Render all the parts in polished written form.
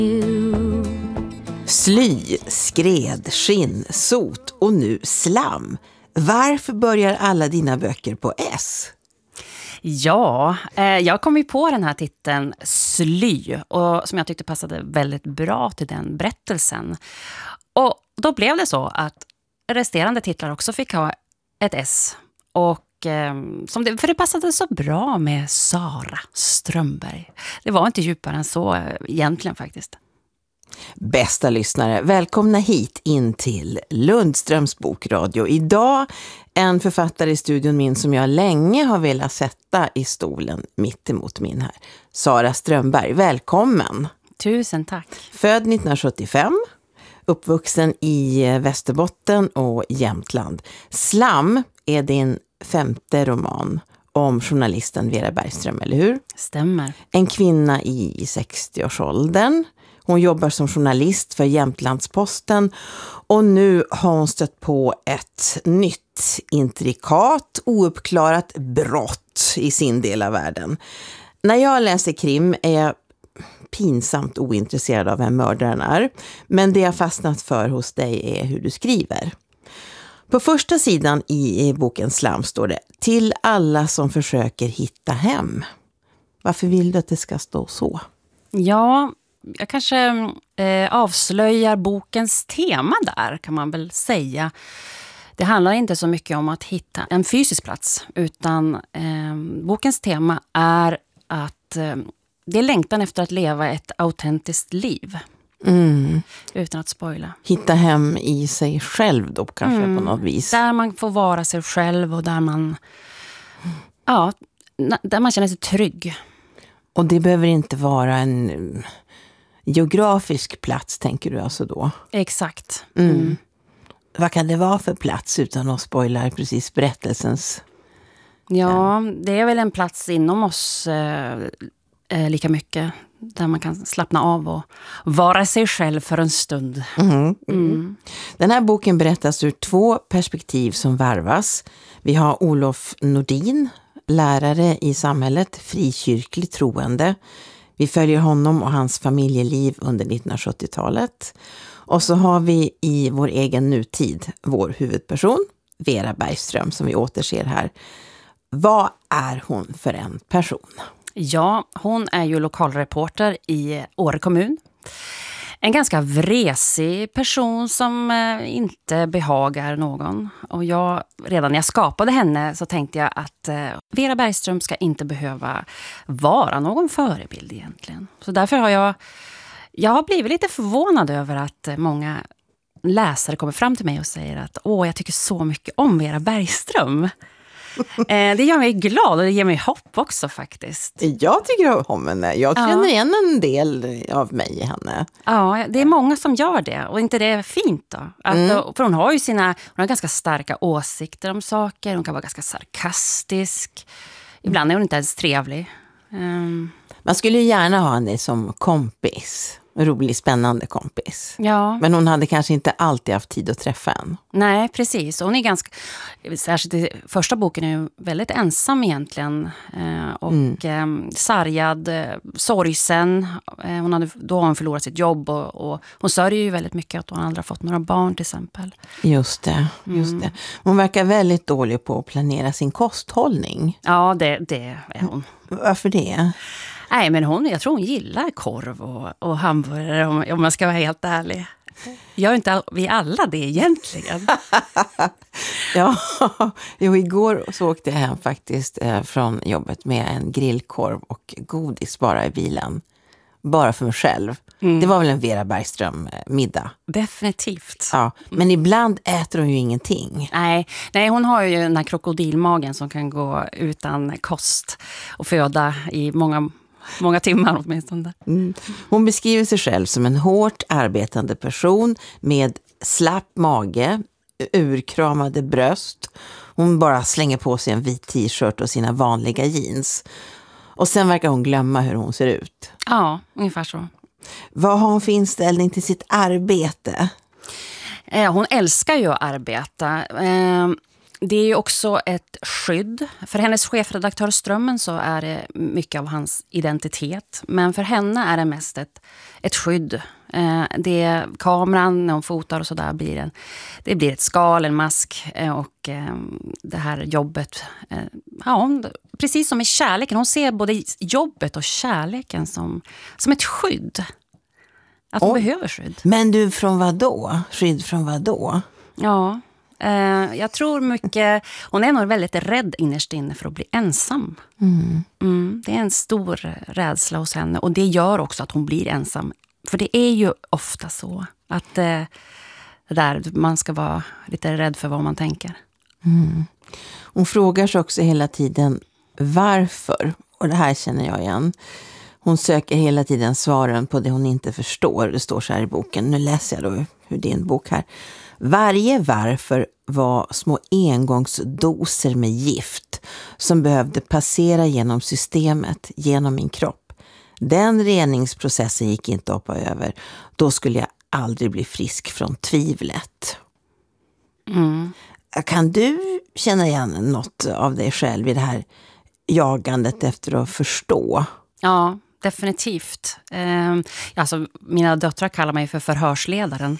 Sly, skred, skinn, sot och nu slam. Varför börjar alla dina böcker på S? Ja, jag kom ju på den här titeln Sly och som jag tyckte passade väldigt bra till den berättelsen. Och då blev det så att resterande titlar också fick ha ett S. Och för det passade så bra med Sara Strömberg. Det var inte djupare än så egentligen faktiskt. Bästa lyssnare, välkomna hit in till Lundströms bokradio. Idag en författare i studion min som jag länge har velat sätta i stolen mitt emot min här. Sara Strömberg, välkommen. Tusen tack. Född 1975, uppvuxen i Västerbotten och Jämtland. Slam är din 5:e roman om journalisten Vera Bergström, eller hur? Stämmer. En kvinna i 60-årsåldern. Hon jobbar som journalist för Jämtlandsposten och nu har hon stött på ett nytt, intrikat, ouppklarat brott i sin del av världen. När jag läser krim är jag pinsamt ointresserad av vem mördaren är, men det jag fastnat för hos dig är hur du skriver. På första sidan i boken Slam står det: till alla som försöker hitta hem. Varför vill du att det ska stå så? Ja, jag kanske avslöjar bokens tema där, kan man väl säga. Det handlar inte så mycket om att hitta en fysisk plats, utan bokens tema är att det är längtan efter att leva ett autentiskt liv. Utan att spoila. Hitta hem i sig själv då kanske på något vis. Där man får vara sig själv och där man känner sig trygg. Och det behöver inte vara en geografisk plats, tänker du alltså då? Exakt. Vad kan det vara för plats utan att spoila precis berättelsens? Ja, det är väl en plats inom oss lika mycket. Där man kan slappna av och vara sig själv för en stund. Den här boken berättas ur 2 perspektiv som varvas. Vi har Olof Nordin, lärare i samhället, frikyrkligt troende. Vi följer honom och hans familjeliv under 1970-talet. Och så har vi i vår egen nutid vår huvudperson, Vera Bergström, som vi återser här. Vad är hon för en person? Ja, hon är ju lokalreporter i Åre kommun. En ganska vresig person som inte behagar någon. Och redan när jag skapade henne så tänkte jag att Vera Bergström ska inte behöva vara någon förebild egentligen. Så därför har jag har blivit lite förvånad över att många läsare kommer fram till mig och säger att jag tycker så mycket om Vera Bergström. Det gör mig glad och det ger mig hopp också faktiskt. Jag tycker om henne. Jag känner igen en del av mig i henne. Ja, det är många som gör det. Och inte det är fint då? För hon har ganska starka åsikter om saker. Hon kan vara ganska sarkastisk. Ibland är hon inte ens trevlig. Man skulle ju gärna ha henne som kompis. Rolig, spännande kompis. Ja. Men hon hade kanske inte alltid haft tid att träffa en. Nej, precis. Hon är ganska, särskilt i första boken är hon väldigt ensam egentligen. Och sargad, sorgsen. Då har hon förlorat sitt jobb och hon sörjer ju väldigt mycket att hon aldrig har fått några barn till exempel. Just det. Hon verkar väldigt dålig på att planera sin kosthållning. Ja, det är hon. Varför det? Nej, men jag tror hon gillar korv och hamburgare om man ska vara helt ärlig. Gör inte vi alla det egentligen? Ja, igår så åkte jag hem faktiskt från jobbet med en grillkorv och godis bara i bilen. Bara för mig själv. Det var väl en Vera Bergström-middag. Definitivt. Ja, men ibland äter hon ju ingenting. Nej, hon har ju den här krokodilmagen som kan gå utan kost och föda i många timmar åtminstone. Hon beskriver sig själv som en hårt arbetande person med slapp mage, urkramade bröst. Hon bara slänger på sig en vit t-shirt och sina vanliga jeans. Och sen verkar hon glömma hur hon ser ut. Ja, ungefär så. Vad har hon för inställning till sitt arbete? Hon älskar ju att arbeta. Det är ju också ett skydd. För hennes chefredaktör Strömmen så är det mycket av hans identitet. Men för henne är det mest ett skydd. Det är kameran när hon fotar och sådär det blir ett skal, en mask och det här jobbet. Precis som i kärleken. Hon ser både jobbet och kärleken som ett skydd. Att hon behöver skydd. Men du, från vad då? Skydd från vad då? Ja, jag tror mycket... Hon är nog väldigt rädd innerst inne för att bli ensam. Det är en stor rädsla hos henne. Och det gör också att hon blir ensam. För det är ju ofta så att där man ska vara lite rädd för vad man tänker. Hon frågar sig också hela tiden varför. Och det här känner jag igen. Hon söker hela tiden svaren på det hon inte förstår. Det står så här i boken. Nu läser jag då ur din bok här. Varje varför var små engångsdoser med gift som behövde passera genom systemet, genom min kropp. Den reningsprocessen gick inte att hoppa över. Då skulle jag aldrig bli frisk från tvivlet. Kan du känna igen något av dig själv i det här jagandet efter att förstå? Ja, definitivt. Alltså, mina döttrar kallar mig för förhörsledaren.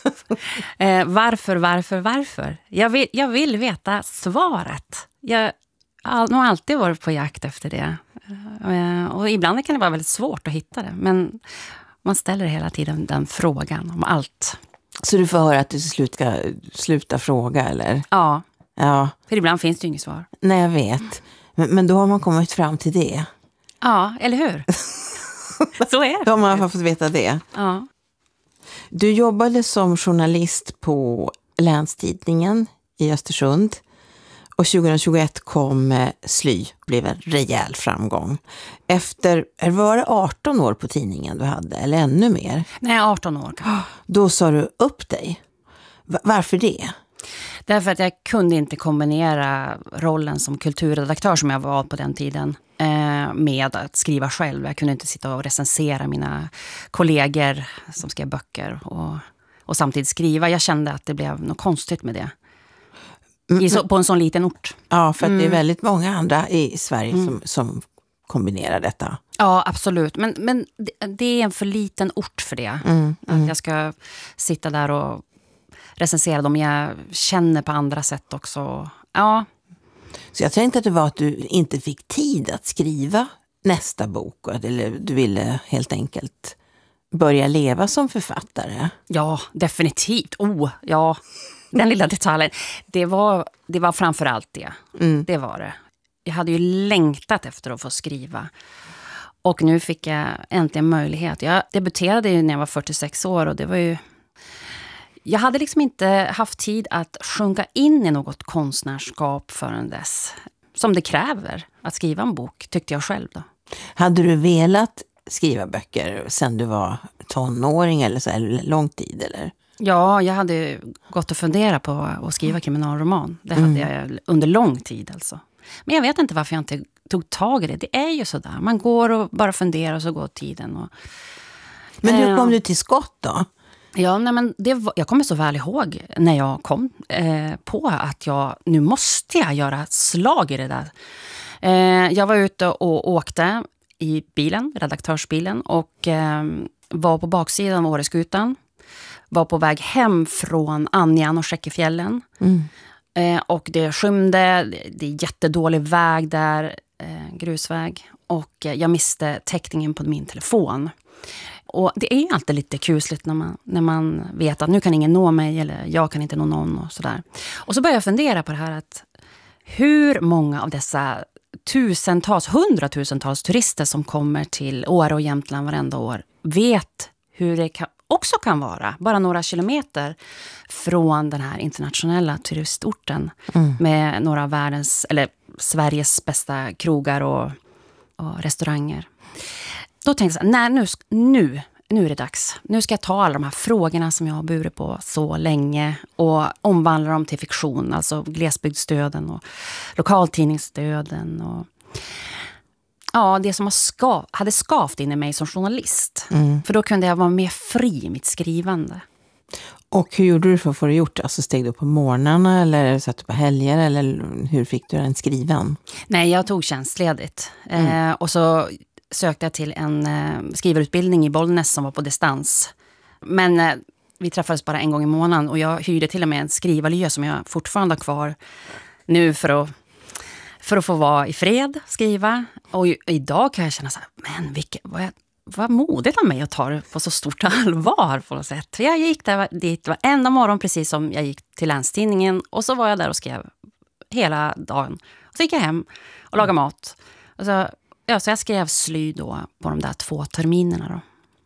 Varför? Jag vill veta svaret. Jag har nog alltid varit på jakt efter det. Och ibland kan det vara väldigt svårt att hitta det. Men man ställer hela tiden den frågan om allt. Så du får höra att du ska sluta fråga, eller? Ja. Ja. För ibland finns det ju inget svar. Nej, jag vet. Men då har man kommit fram till det. Ja, eller hur? Så är det. Då har man fått veta det. Ja. Du jobbade som journalist på Länstidningen i Östersund. Och 2021 kom Sly, blev en rejäl framgång. Efter, var det 18 år på tidningen du hade, eller ännu mer? Nej, 18 år. Då sa du upp dig. Varför det? Därför att jag kunde inte kombinera rollen som kulturredaktör som jag var på den tiden med att skriva själv. Jag kunde inte sitta och recensera mina kollegor som skrev böcker och samtidigt skriva. Jag kände att det blev något konstigt med det. På en sån liten ort. Ja, för att det är väldigt många andra i Sverige som kombinerar detta. Ja, absolut. Men det är en för liten ort för det. Att jag ska sitta där och recensera dem jag känner på andra sätt också. Ja. Så jag tänkte att det var att du inte fick tid att skriva nästa bok. Eller du ville helt enkelt börja leva som författare. Ja, definitivt. Ja. Den lilla detaljen. Det var framförallt det. Det var det. Jag hade ju längtat efter att få skriva. Och nu fick jag äntligen möjlighet. Jag debuterade ju när jag var 46 år och det var ju... Jag hade liksom inte haft tid att sjunga in i något konstnärskap förrän dess. Som det kräver att skriva en bok, tyckte jag själv då. Hade du velat skriva böcker sen du var tonåring eller så här lång tid, eller? Ja, jag hade gått och fundera på att skriva kriminalroman. Det hade jag under lång tid alltså. Men jag vet inte varför jag inte tog tag i det. Det är ju sådär. Man går och bara funderar och så går tiden. Men hur kom du till skott då? Ja, nej, men jag kommer så väl ihåg när jag kom på att nu måste jag göra slag i det där. Jag var ute och åkte i bilen, redaktörsbilen, och var på baksidan av Åreskutan. Var på väg hem från Anjan och Skäckefjällen. Och det skymde, det är jättedålig väg där, grusväg. Och jag miste täckningen på min telefon. Och det är ju alltid lite kusligt när man vet att nu kan ingen nå mig eller jag kan inte nå någon och sådär. Och så började jag fundera på det här att hur många av dessa hundratusentals turister som kommer till Åre och Jämtland varenda år vet hur det också kan vara, bara några kilometer från den här internationella turistorten med några av Sveriges bästa krogar och restauranger. Då tänkte jag så här, nu är det dags. Nu ska jag ta alla de här frågorna som jag har burit på så länge och omvandla dem till fiktion, alltså glesbygdsstöden och lokaltidningsstöden och det som hade skavt in i mig som journalist. För då kunde jag vara mer fri i mitt skrivande. Och hur gjorde du för att få det gjort? Alltså steg du på morgnarna eller satt du på helger eller hur fick du den skriven? Nej, jag tog tjänstledigt. Och så sökte jag till en skrivarutbildning i Bollnäs som var på distans. Men vi träffades bara en gång i månaden och jag hyrde till och med en skrivarlya som jag fortfarande har kvar nu för att få vara i fred, skriva. Och idag kan jag känna så här, men vad modigt av mig att ta det på så stort allvar på något sätt. Jag gick dit varenda morgon precis som jag gick till Länstidningen och så var jag där och skrev hela dagen. Och så gick jag hem och lagade mat. Och så jag skrev sly då på de där 2 terminerna då.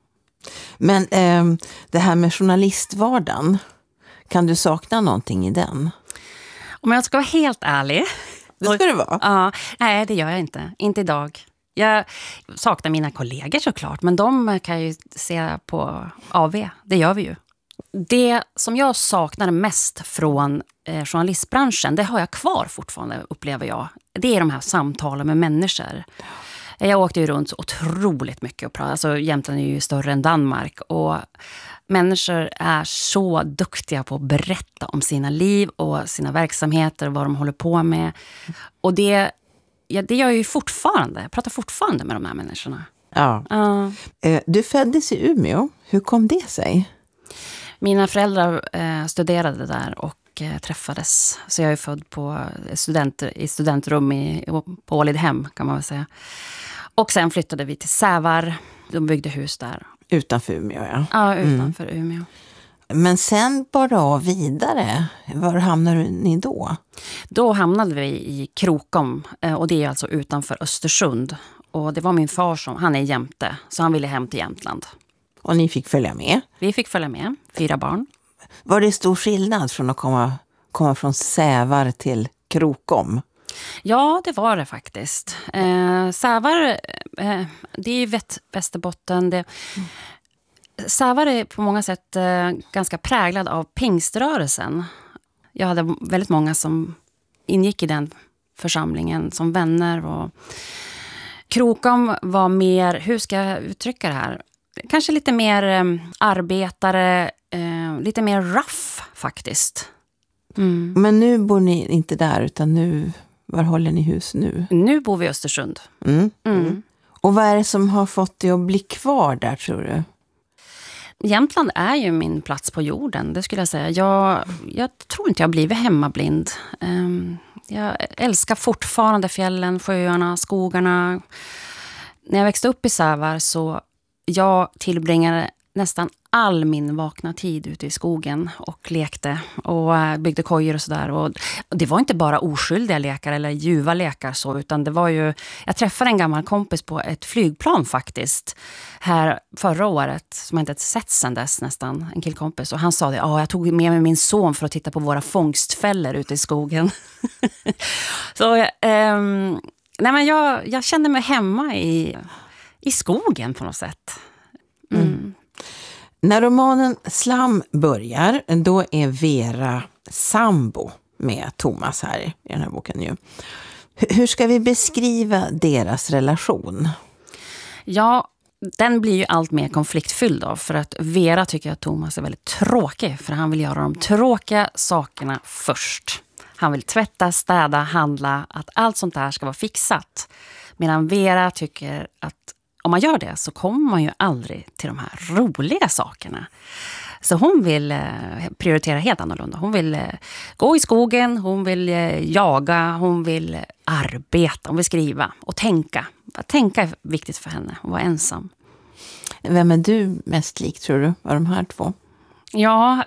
Men det här med journalistvardagen, kan du sakna någonting i den? Om jag ska vara helt ärlig. Det ska det vara? Ja, nej, det gör jag inte. Inte idag. Jag saknar mina kollegor såklart, men de kan ju se på AV. Det gör vi ju. Det som jag saknar mest från journalistbranschen, det har jag kvar fortfarande, upplever jag. Det är de här samtalen med människor. Jag åkte ju runt så otroligt mycket och pratade. Alltså Jämtland är ju större än Danmark och människor är så duktiga på att berätta om sina liv och sina verksamheter och vad de håller på med. Och det gör jag ju fortfarande. Jag pratar fortfarande med de här människorna. Ja. Du föddes i Umeå. Hur kom det sig? Mina föräldrar studerade där och träffades. Så jag är född på studentrum på Ålidhem kan man väl säga. Och sen flyttade vi till Sävar. De byggde hus där. Utanför Umeå, ja. Ja, utanför Umeå. Men sen bara vidare. Var hamnade ni då? Då hamnade vi i Krokom. Och det är alltså utanför Östersund. Och det var min far han är jämte. Så han ville hem till Jämtland. Och ni fick följa med? Vi fick följa med. 4 barn. Var det stor skillnad från att komma från Sävar till Krokom? Ja, det var det faktiskt. Sävar, det är ju Västerbotten. Sävar är på många sätt ganska präglad av pingströrelsen. Jag hade väldigt många som ingick i den församlingen som vänner. Och Krokom var mer, hur ska jag uttrycka det här? Kanske lite mer arbetare, lite mer rough faktiskt. Mm. Men nu bor ni inte där utan var håller ni hus nu? Nu bor vi i Östersund. Och vad är det som har fått dig att bli kvar där tror du? Jämtland är ju min plats på jorden, det skulle jag säga. Jag tror inte jag har blivit hemmablind. Jag älskar fortfarande fjällen, sjöarna, skogarna. När jag växte upp i Sävar så jag tillbringade nästan all min vakna tid ute i skogen och lekte och byggde kojor och sådär. Och det var inte bara oskyldiga lekar eller ljuva lekar så, utan det var ju... Jag träffade en gammal kompis på ett flygplan faktiskt här förra året som jag inte sett sedan dess nästan, en killkompis. Och han sa det, jag tog med mig min son för att titta på våra fångstfällor ute i skogen. Så nej men jag kände mig hemma i skogen på något sätt. När romanen Slam börjar, då är Vera sambo med Thomas här i den här boken ju. Hur ska vi beskriva deras relation? Ja, den blir ju allt mer konfliktfylld då, för att Vera tycker att Thomas är väldigt tråkig, för han vill göra de tråkiga sakerna först. Han vill tvätta, städa, handla, att allt sånt där ska vara fixat. Medan Vera tycker att om man gör det så kommer man ju aldrig till de här roliga sakerna. Så hon vill prioritera helt annorlunda. Hon vill gå i skogen, hon vill jaga, hon vill arbeta, hon vill skriva och tänka. Att tänka är viktigt för henne, att vara ensam. Vem är du mest lik tror du av de här två? Ja,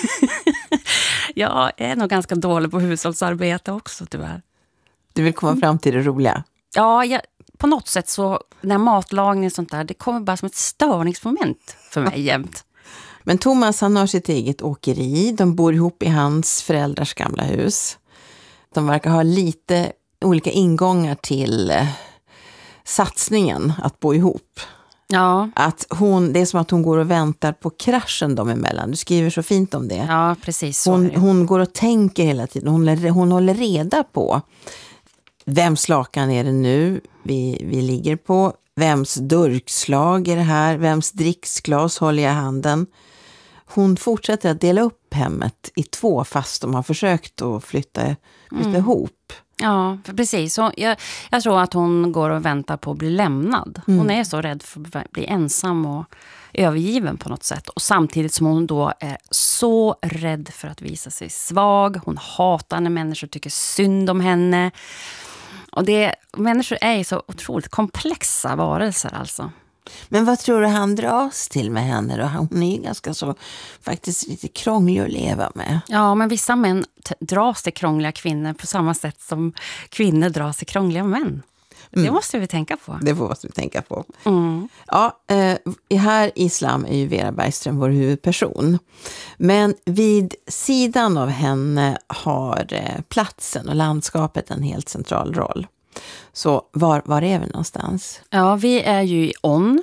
jag är nog ganska dålig på hushållsarbete också tyvärr. Du vill komma fram till det roliga? Ja, på något sätt så när matlagning och sånt där, det kommer bara som ett störningsmoment för mig jämt. Men Thomas han har sitt eget åkeri, de bor ihop i hans föräldrars gamla hus. De verkar ha lite olika ingångar till satsningen att bo ihop. Ja. Det är som att hon går och väntar på kraschen dem emellan. Du skriver så fint om det. Ja, precis så. Hon går och tänker hela tiden. Hon håller reda på vems lakan är det nu vi ligger på. Vems durkslag är det här? Vems dricksglas håller jag i handen? hon fortsätter att dela upp hemmet i 2 fast de har försökt att flytta ihop. Ja, precis. Så jag tror att hon går och väntar på att bli lämnad. Hon är så rädd för att bli ensam och övergiven på något sätt. Och samtidigt som hon då är så rädd för att visa sig svag. Hon hatar när människor tycker synd om henne. Och människor är ju så otroligt komplexa varelser alltså. Men vad tror du han dras till med henne då? Hon är ju ganska så faktiskt lite krånglig att leva med. Ja, men vissa män dras till krångliga kvinnor på samma sätt som kvinnor dras till krångliga män. Det måste vi tänka på. Det måste vi tänka på. Ja, här i Islam är ju Vera Bergström vår huvudperson. Men vid sidan av henne har platsen och landskapet en helt central roll. Så var är vi någonstans? Ja, vi är ju i On,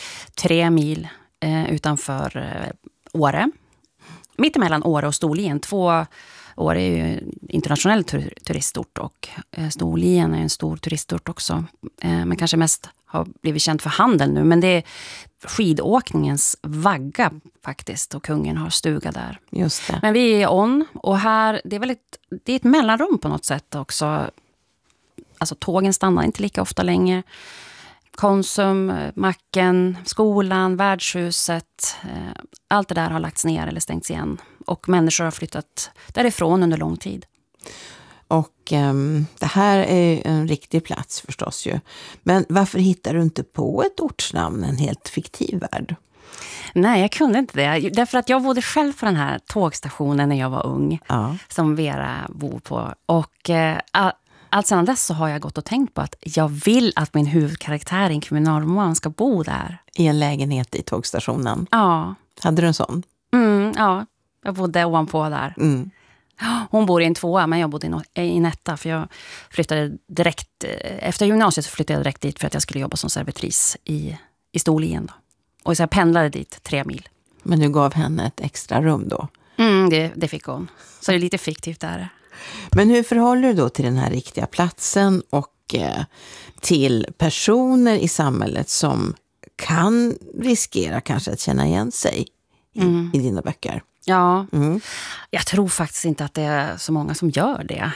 3 mil utanför Åre. Mittemellan Åre och Storlien. Åre är ju internationell turistort och Storlien är en stor turistort också. Men kanske mest har blivit känt för handel nu. Men det är skidåkningens vagga faktiskt och kungen har stuga där. Just det. Men vi är i On och här, det är ett mellanrum på något sätt också. Alltså tågen stannar inte lika ofta längre. Konsum, macken, skolan, värdshuset. Allt det där har lagts ner eller stängts igen. Och människor har flyttat därifrån under lång tid. Och det här är en riktig plats förstås ju. Men varför hittar du inte på ett ortsnamn, en helt fiktiv värld? Nej, jag kunde inte det. Därför att jag bodde själv på den här tågstationen när jag var ung. Ja. Som Vera bor på. Och allt sedan dess så har jag gått och tänkt på att jag vill att min huvudkaraktär i en kriminalroman ska bo där. I en lägenhet i tågstationen? Ja. Hade du en sån? Ja, jag bodde ovanpå där. Hon bor i en 2, men jag bodde i en 1. För jag flyttade direkt, efter gymnasiet så flyttade jag direkt dit för att jag skulle jobba som servitris i Storlien. Och så jag pendlade dit 3 mil. Men du gav henne ett extra rum då? Det fick hon. Så det är lite fiktivt där. Men hur förhåller du då till den här riktiga platsen och till personer i samhället som kan riskera kanske att känna igen sig i dina böcker? Ja, jag tror faktiskt inte att det är så många som gör det.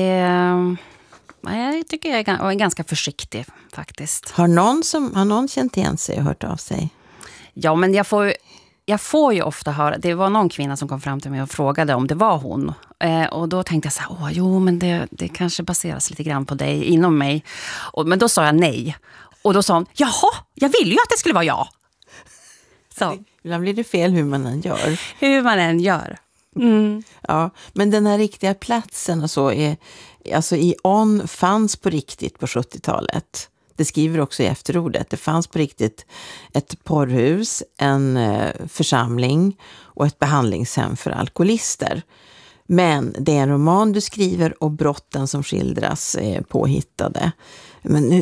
Jag tycker jag är ganska försiktig faktiskt. Har någon känt igen sig och hört av sig? Ja, men jag får ju ofta höra, det var någon kvinna som kom fram till mig och frågade om det var hon. Och då tänkte jag så här, men det kanske baseras lite grann på dig inom mig. Men då sa jag nej. Och då sa hon, jaha, jag ville ju att det skulle vara jag. Så. Ibland blir det fel hur man än gör. Hur man än gör. Ja, men den här riktiga platsen och så alltså i On fanns på riktigt på 70-talet. Det skriver också i efterordet. Det fanns på riktigt ett porrhus, en församling och ett behandlingshem för alkoholister. Men det är en roman du skriver och brotten som skildras är påhittade. Men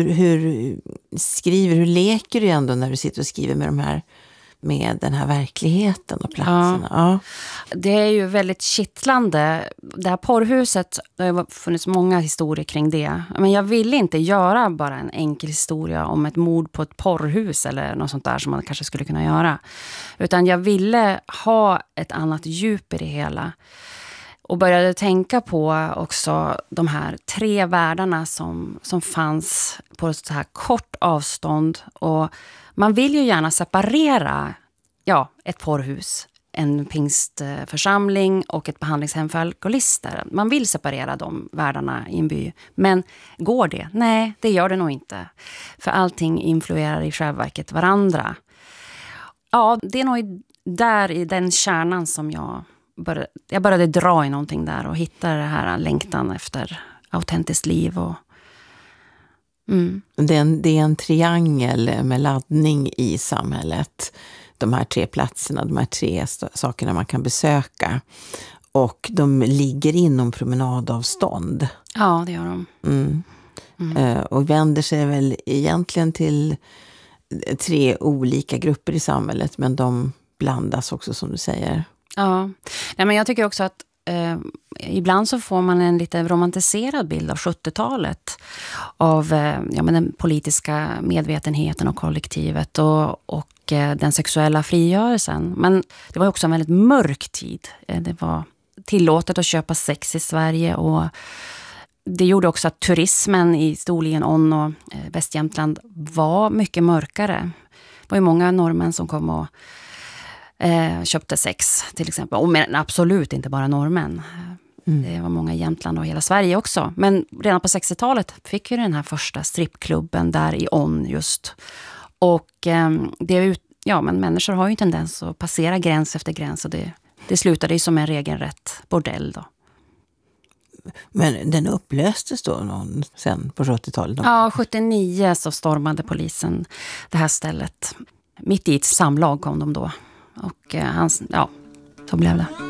hur leker du ändå när du sitter och skriver med den här verkligheten och platserna? Ja. Det är ju väldigt kittlande. Det här porrhuset, det har funnits många historier kring det. Men jag ville inte göra bara en enkel historia om ett mord på ett porrhus eller något sånt där som man kanske skulle kunna göra. Utan jag ville ha ett annat djup i det hela. Och började tänka på också de här 3 världarna som fanns på ett så här kort avstånd. Och man vill ju gärna separera ett porrhus, en pingstförsamling och ett behandlingshem för alkoholister. Man vill separera de världarna i en by. Men går det? Nej, det gör det nog inte. För allting influerar i själva verket varandra. Ja, det är nog där i den kärnan som jag började dra i någonting där och hitta det här längtan efter autentiskt liv. Det är en triangel med laddning i samhället. De här 3 platserna, de här 3 sakerna man kan besöka. Och de ligger inom promenadavstånd. Ja, det gör de. Och vänder sig väl egentligen till 3 olika grupper i samhället. Men de blandas också som du säger. Ja, nej, men jag tycker också att ibland så får man en lite romantiserad bild av 70-talet. Av den politiska medvetenheten och kollektivet och den sexuella frigörelsen. Men det var också en väldigt mörk tid. Det var tillåtet att köpa sex i Sverige och det gjorde också att turismen i Storlien, On och Västjämtland var mycket mörkare. Det var ju många norrmän som kom och köpte sex till exempel. Men absolut inte bara norrmän. Det var många i Jämtland och hela Sverige också. Men redan på 60-talet fick ju den här första strippklubben där i On just. Och men människor har ju en tendens att passera gräns efter gräns och det slutade ju som en regelrätt bordell då. Men den upplöstes då sen på 70-talet? Ja, 79 så stormade polisen det här stället. Mitt i ett samlag kom de då. Och så blev det.